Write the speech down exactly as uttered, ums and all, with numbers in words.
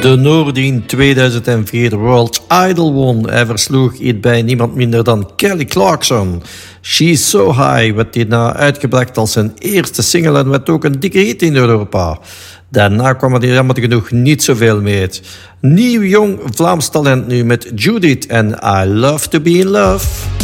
De Noor die in tweeduizend vier World Idol won. Hij versloeg iets bij niemand minder dan Kelly Clarkson. She's So High werd hierna uitgebracht als zijn eerste single en werd ook een dikke hit in Europa. Daarna kwam er jammer genoeg niet zoveel mee. Nieuw jong Vlaams talent nu met Judith en I Love To Be In Love.